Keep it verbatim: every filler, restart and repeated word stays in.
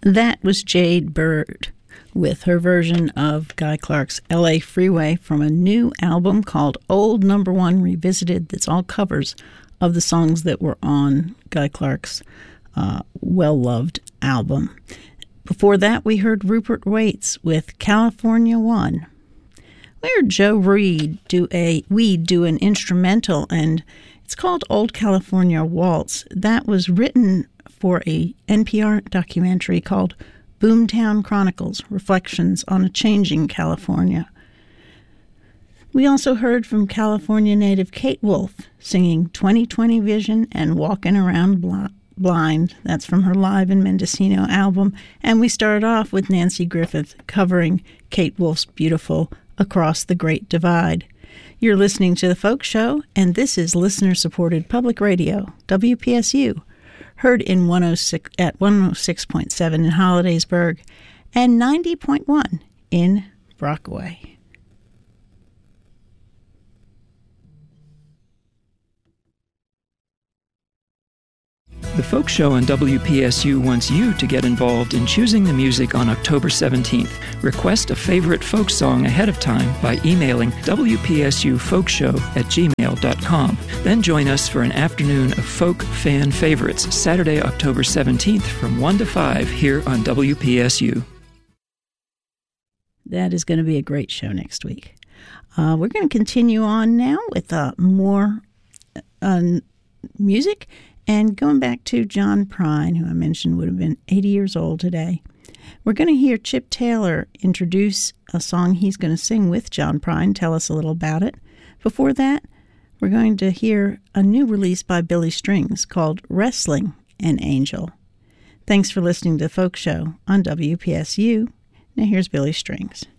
That was Jade Bird with her version of Guy Clark's L A Freeway from a new album called Old Number One Revisited that's all covers of the songs that were on Guy Clark's uh, well-loved album. Before that, we heard Rupert Waits with California One. We heard Joe Reed do a we do an instrumental, and it's called Old California Waltz. That was written for a N P R documentary called Boomtown Chronicles, Reflections on a Changing California. We also heard from California native Kate Wolf singing twenty twenty Vision and Walking Around Bl- Blind. That's from her Live in Mendocino album. And we started off with Nancy Griffith covering Kate Wolf's beautiful Across the Great Divide. You're listening to The Folk Show, and this is listener-supported public radio, W P S U, heard in one oh six at one oh six point seven in Hollidaysburg and ninety point one in Brockway. The Folk Show on W P S U wants you to get involved in choosing the music on October seventeenth. Request a favorite folk song ahead of time by emailing W P S U folkshow at gmail dot com. Then join us for an afternoon of folk fan favorites, Saturday, October seventeenth from one to five here on W P S U. That is going to be a great show next week. Uh, we're going to continue on now with uh, more uh, music. And going back to John Prine, who I mentioned would have been eighty years old today, we're going to hear Chip Taylor introduce a song he's going to sing with John Prine, tell us a little about it. Before that, we're going to hear a new release by Billy Strings called Wrestling an Angel. Thanks for listening to The Folk Show on W P S U. Now here's Billy Strings.